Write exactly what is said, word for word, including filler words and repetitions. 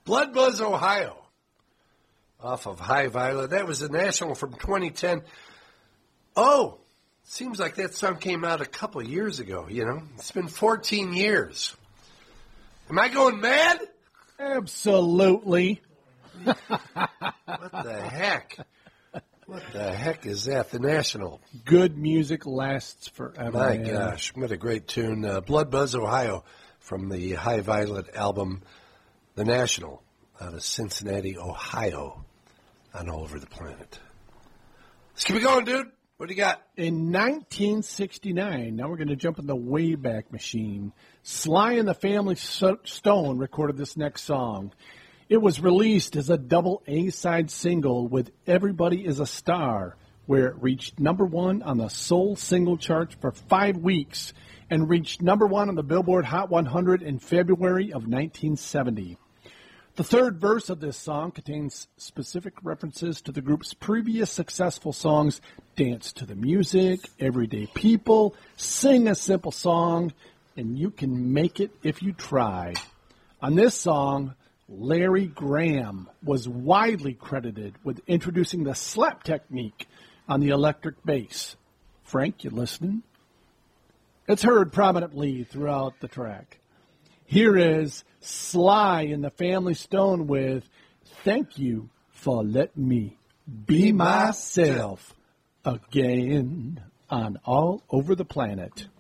Blood Buzz, Ohio, off of High Violet. That was the National from twenty ten. Oh, seems like that song came out a couple of years ago, you know. It's been fourteen years. Am I going mad? Absolutely. What the heck? What the heck is that? The National. Good music lasts forever. My man. gosh, what a great tune. Uh, Blood Buzz, Ohio, from the High Violet album, The National, out of Cincinnati, Ohio, on All Over the Planet. Let's keep it going, dude. What do you got? In nineteen sixty-nine, now we're going to jump in the Wayback Machine. Sly and the Family Stone recorded this next song. It was released as a double A-side single with Everybody is a Star, where it reached number one on the Soul Single Chart for five weeks and reached number one on the Billboard Hot one hundred in February of nineteen seventy. The third verse of this song contains specific references to the group's previous successful songs, Dance to the Music, Everyday People, Sing a Simple Song, and You Can Make It If You Try. On this song, Larry Graham was widely credited with introducing the slap technique on the electric bass. Frank, you listening? It's heard prominently throughout the track. Here is Sly and the Family Stone with Thank You for Letting Me Be Myself again on All Over the Planet.